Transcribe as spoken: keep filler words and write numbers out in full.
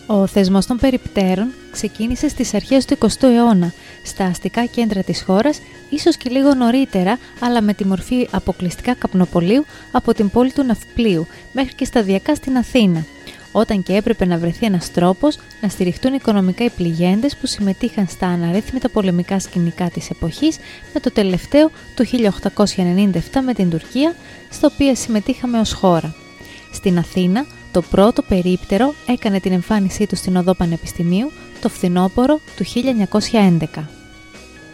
Ο θεσμός των περιπτέρων ξεκίνησε στις αρχές του εικοστού αιώνα, στα αστικά κέντρα της χώρας, ίσως και λίγο νωρίτερα, αλλά με τη μορφή αποκλειστικά καπνοπολίου από την πόλη του Ναυπλίου, μέχρι και σταδιακά στην Αθήνα, όταν και έπρεπε να βρεθεί ένας τρόπος να στηριχτούν οικονομικά οι πληγέντες που συμμετείχαν στα αναρρύθμιτα πολεμικά σκηνικά της εποχής, με το τελευταίο του χίλια οκτακόσια ενενήντα επτά με την Τουρκία, στο οποίο συμμετείχαμε ως χώρα. Στην Αθήνα, το πρώτο περίπτερο έκανε την εμφάνισή του στην Οδό Πανεπιστημίου το φθινόπωρο του χίλια εννιακόσια έντεκα.